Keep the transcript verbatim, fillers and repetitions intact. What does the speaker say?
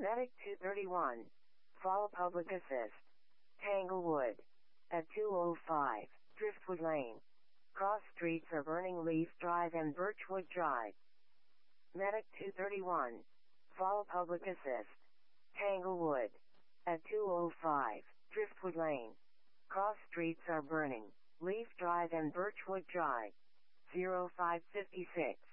Medic two thirty-one. Fall Public Assist. Tanglewood. At two oh five, Driftwood Lane. Cross streets are burning Leaf Drive and Birchwood Drive. Medic two thirty-one. Fall Public Assist. Tanglewood. At two oh five, Driftwood Lane. Cross streets are burning, Leaf Drive and Birchwood Drive. oh five fifty-six.